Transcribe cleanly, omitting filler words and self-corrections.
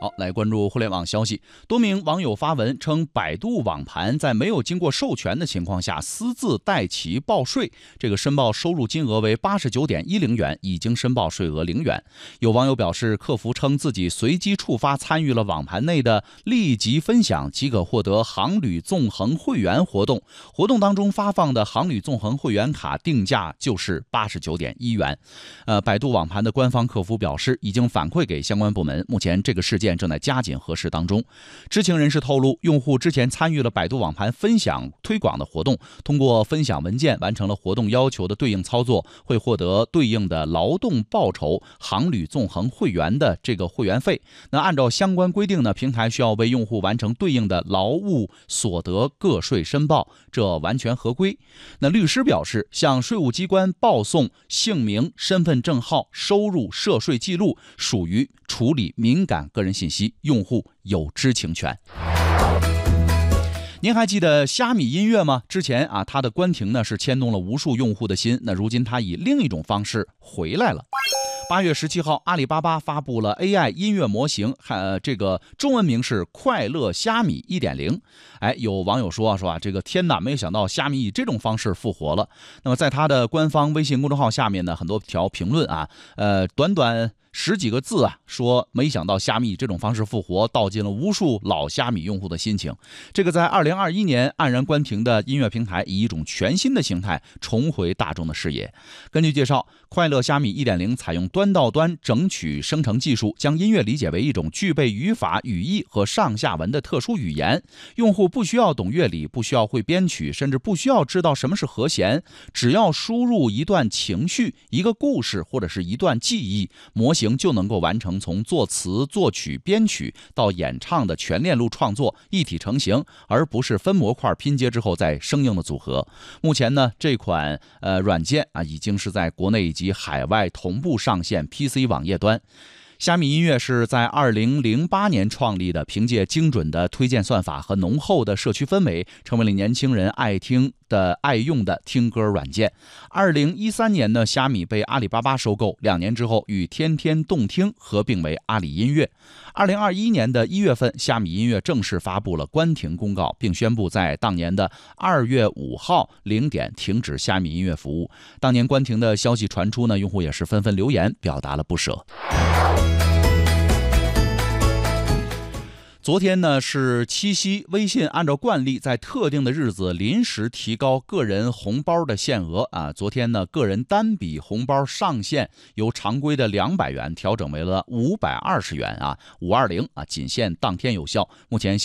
好，来关注互联网消息。多名网友发文称，百度网盘在没有经过授权的情况下私自代其报税，这个申报收入金额为89.10元，已经申报税额0元。有网友表示，客服称自己随机触发参与了网盘内的立即分享即可获得航旅纵横会员活动，活动当中发放的航旅纵横会员卡定价就是89.1元。百度网盘的官方客服表示，已经反馈给相关部门，目前这个事件正在加紧核实当中。知情人士透露，用户之前参与了百度网盘分享推广的活动，通过分享文件完成了活动要求的对应操作，会获得对应的劳动报酬航旅纵横会员的这个会员费。那按照相关规定呢，平台需要为用户完成对应的劳务所得个税申报，这完全合规。那律师表示，向税务机关报送姓名、身份证号、收入、涉税记录属于处理敏感个人信息，用户有知情权。您还记得虾米音乐吗？之前它的关停呢是牵动了无数用户的心，那如今它以另一种方式回来了。8月17号，阿里巴巴发布了 AI 音乐模型，这个中文名是快乐虾米 1.0。有网友说这个天哪，没有想到虾米以这种方式复活了。那么在他的官方微信公众号下面呢，很多条评论短短10几个字说没想到虾米这种方式复活，道尽了无数老虾米用户的心情。这个在2021年黯然关停的音乐平台，以一种全新的形态重回大众的视野。根据介绍，快乐虾米 1.0 采用端到端整曲生成技术，将音乐理解为一种具备语法、语义和上下文的特殊语言。用户不需要懂乐理，不需要会编曲，甚至不需要知道什么是和弦，只要输入一段情绪、一个故事或者是一段记忆，模型就能够完成从作词、作曲、编曲到演唱的全链路创作，一体成型，而不是分模块拼接之后再生硬的组合。目前呢，这款软件已经是在国内以及海外同步上线 PC 网页端。虾米音乐是在2008年创立的，凭借精准的推荐算法和浓厚的社区氛围，成为了年轻人爱用的听歌软件。2013年呢，虾米被阿里巴巴收购，2年之后与天天动听合并为阿里音乐。2021年的1月份，虾米音乐正式发布了关停公告，并宣布在当年的2月5号0点停止虾米音乐服务。当年关停的消息传出呢，用户也是纷纷留言表达了不舍。昨天呢是七夕，微信按照惯例在特定的日子临时提高个人红包的限额昨天呢，个人单笔红包上限由常规的200元调整为了520元520仅限当天有效。目前